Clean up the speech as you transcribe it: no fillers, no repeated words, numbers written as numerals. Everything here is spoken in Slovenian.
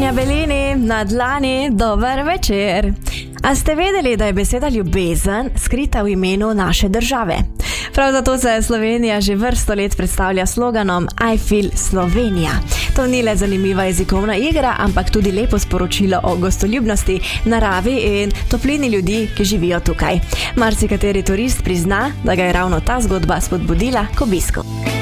Tanja Belini, na dlani, dober večer. A ste vedeli, da je beseda ljubezen skrita v imenu naše države? Prav zato se Slovenija že vrsto let predstavlja sloganom I feel Slovenija. To ni le zanimiva jezikovna igra, ampak tudi lepo sporočilo o gostoljubnosti, naravi in toplini ljudi, ki živijo tukaj. Marsikateri turist prizna, da ga je ravno ta zgodba spodbudila k obisku.